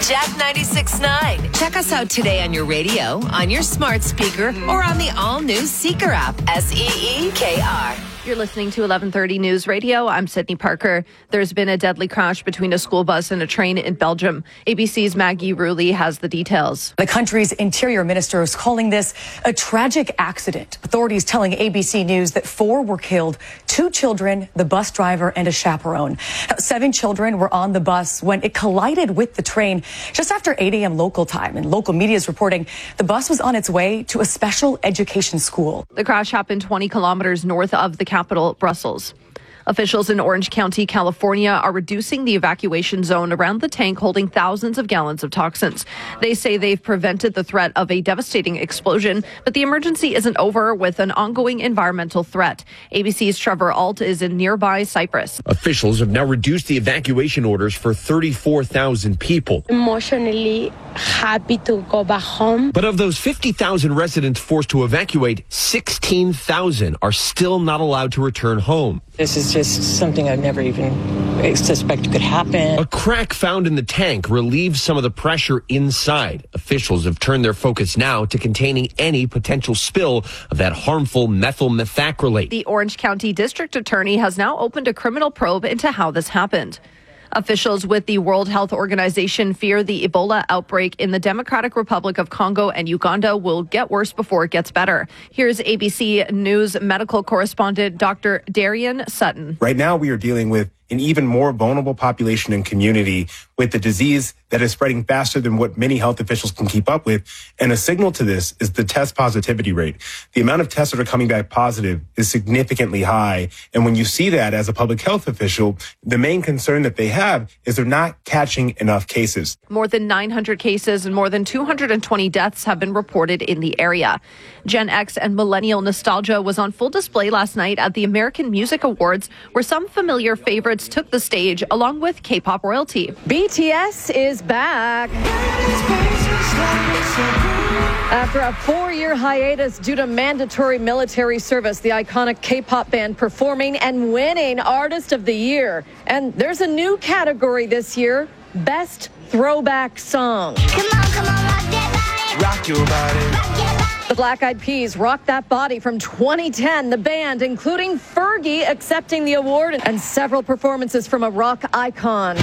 Jack 96.9. Check us out today on your radio, on your smart speaker, or on the all-new Seeker app. SEEKR. You're listening to 1130 News Radio. I'm Sydney Parker. There's been a deadly crash between a school bus and a train in Belgium. ABC's Maggie Rulli has the details. The country's interior minister is calling this a tragic accident. Authorities telling ABC News that 4 were killed, 2 children, the bus driver, and a chaperone. 7 children were on the bus when it collided with the train just after 8 a.m. local time. And local media is reporting the bus was on its way to a special education school. The crash happened 20 kilometers north of the capital, Brussels. Officials in Orange County, California, are reducing the evacuation zone around the tank holding thousands of gallons of toxins. They say they've prevented the threat of a devastating explosion, but the emergency isn't over with an ongoing environmental threat. ABC's Trevor Alt is in nearby Cyprus. Officials have now reduced the evacuation orders for 34,000 people. Emotionally happy to go back home. But of those 50,000 residents forced to evacuate, 16,000 are still not allowed to return home. This is just something I've never even suspected could happen. A crack found in the tank relieves some of the pressure inside. Officials have turned their focus now to containing any potential spill of that harmful methyl methacrylate. The Orange County District Attorney has now opened a criminal probe into how this happened. Officials with the World Health Organization fear the Ebola outbreak in the Democratic Republic of Congo and Uganda will get worse before it gets better. Here's ABC News medical correspondent Dr. Darian Sutton. Right now, we are dealing with an even more vulnerable population and community with the disease that is spreading faster than what many health officials can keep up with. And a signal to this is the test positivity rate. The amount of tests that are coming back positive is significantly high. And when you see that as a public health official, the main concern that they have is they're not catching enough cases. More than 900 cases and more than 220 deaths have been reported in the area. Gen X and millennial nostalgia was on full display last night at the American Music Awards, where some familiar favorites took the stage along with K-pop royalty. BTS is back. After a 4-year hiatus due to mandatory military service, the iconic K-pop band performing and winning Artist of the Year. And there's a new category this year, Best Throwback Song. Come on, rock that body. Rock your body. The Black Eyed Peas Rock That Body from 2010. The band, including Fergie, accepting the award and several performances from a rock icon.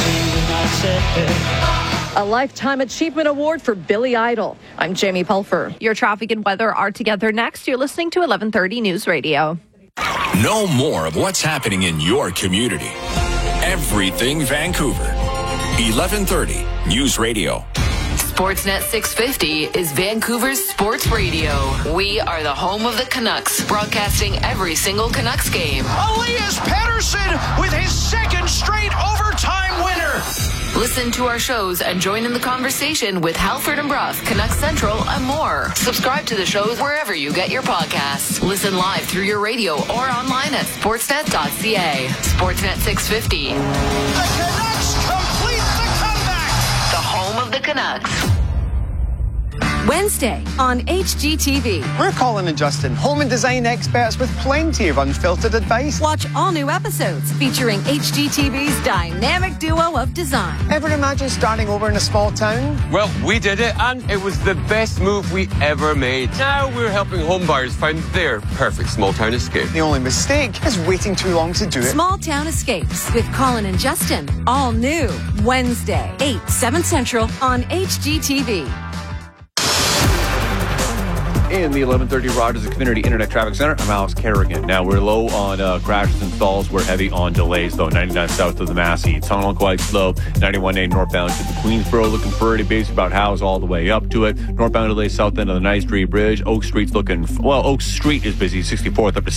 A Lifetime Achievement Award for Billy Idol. I'm Jamie Pulfer. Your traffic and weather are together next. You're listening to 1130 News Radio. Know more of what's happening in your community. Everything Vancouver. 1130 News Radio. Sportsnet 650 is Vancouver's sports radio. We are the home of the Canucks, broadcasting every single Canucks game. Elias Pettersson with his second straight overtime winner. Listen to our shows and join in the conversation with Halford and Bruff, Canucks Central, and more. Subscribe to the shows wherever you get your podcasts. Listen live through your radio or online at sportsnet.ca. Sportsnet 650. The Canucks complete the comeback. The home of the Canucks. Wednesday on HGTV. We're Colin and Justin, home and design experts with plenty of unfiltered advice. Watch all new episodes featuring HGTV's dynamic duo of design. Ever imagine starting over in a small town? Well, we did it, and it was the best move we ever made. Now we're helping homebuyers find their perfect small town escape. The only mistake is waiting too long to do it. Small Town Escapes with Colin and Justin. All new Wednesday, 8, 7 Central on HGTV. In the 1130 Rogers Community Internet Traffic Center, I'm Alex Kerrigan. Now, we're low on crashes and stalls. We're heavy on delays, though. 99 south of the Massey. Tunnel quite slow. 91A northbound to the Queensboro, looking pretty busy about House all the way up to it. Northbound delays south end of the Ninth Street Bridge. Oak Street's looking, well, Oak Street is busy. 64th up to